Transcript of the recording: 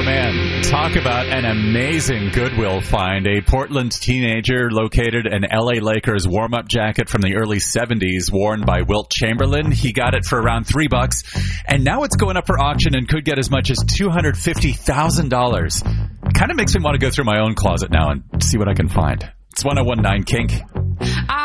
Oh, man. Talk about an amazing Goodwill find. A Portland teenager located an L.A. Lakers warm-up jacket from the early 70s worn by Wilt Chamberlain. He got it for around $3, and now it's going up for auction and could get as much as $250,000. Kind of makes me want to go through my own closet now and see what I can find. It's 1019 Kink.